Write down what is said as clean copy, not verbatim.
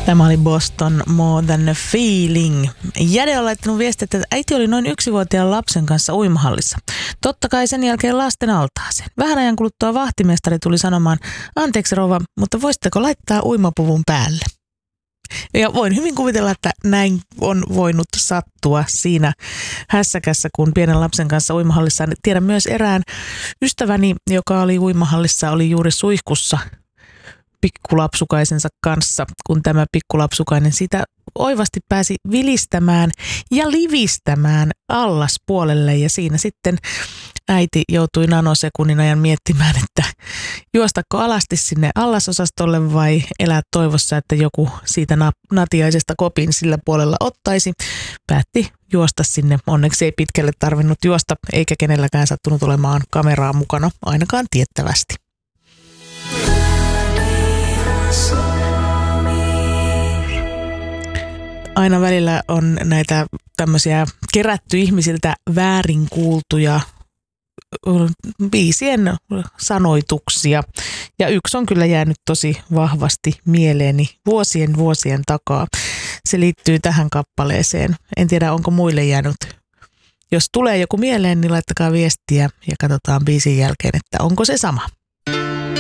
Tämä oli Boston More Than a Feeling. Jade on laittanut viestiä, että äiti oli noin 1-vuotiaan lapsen kanssa uimahallissa. Totta kai sen jälkeen lasten altaaseen. Vähän ajan kuluttua vahtimestari tuli sanomaan, anteeksi rouva, mutta voisitteko laittaa uimapuvun päälle? Ja voin hyvin kuvitella, että näin on voinut sattua siinä hässäkässä, kun pienen lapsen kanssa uimahallissa. Tiedän myös erään ystäväni, joka oli uimahallissa, oli juuri suihkussa pikkulapsukaisensa kanssa, kun tämä pikkulapsukainen sitä oivasti pääsi vilistämään ja livistämään allaspuolelle. Ja siinä sitten äiti joutui nanosekunnin ajan miettimään, että juostako alasti sinne allasosastolle vai elää toivossa, että joku siitä natiaisesta kopin sillä puolella ottaisi. Päätti juosta sinne. Onneksi ei pitkälle tarvinnut juosta, eikä kenelläkään sattunut olemaan kameraa mukana, ainakaan tiettävästi. Aina välillä on näitä tämmöisiä kerätty ihmisiltä väärin kuultuja biisien sanoituksia. Ja yksi on kyllä jäänyt tosi vahvasti mieleeni vuosien takaa. Se liittyy tähän kappaleeseen. En tiedä, onko muille jäänyt. Jos tulee joku mieleen, niin laittakaa viestiä ja katsotaan biisin jälkeen, että onko se sama.